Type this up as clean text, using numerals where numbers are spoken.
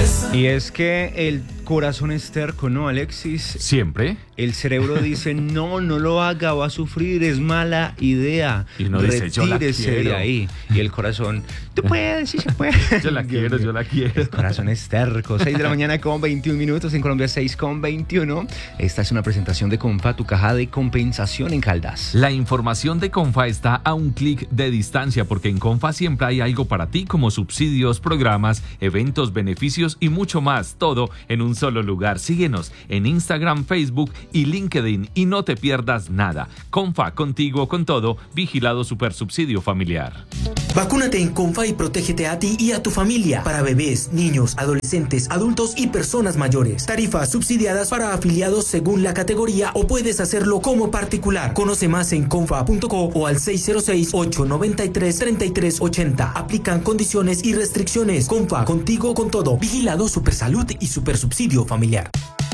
Y es que el corazón es terco, ¿no, Alexis? ¿Siempre? El cerebro dice, no lo haga, va a sufrir, es mala idea. Y uno dice, yo la retírese quiero. de ahí. Y el corazón, tú puedes, sí se puede. Yo la quiero, yo la quiero. El corazón es terco. 6 de la mañana con 21 minutos, en Colombia 6 con 21. Esta es una presentación de Confa, tu caja de compensación en Caldas. La información de Confa está a un clic de distancia porque en Confa siempre hay algo para ti como subsidios, programas, eventos, beneficios y mucho más. Todo en un solo lugar. Síguenos en Instagram, Facebook y LinkedIn y no te pierdas nada. Confa, contigo con todo. Vigilado Supersubsidio Familiar. Vacúnate en Confa y protégete a ti y a tu familia. Para bebés, niños, adolescentes, adultos y personas mayores. Tarifas subsidiadas para afiliados según la categoría o puedes hacerlo como particular. Conoce más en confa.co o al 606-893-3380. Aplican condiciones y restricciones. Confa, contigo con todo. Vigilado Supersalud y Supersubsidio Familiar.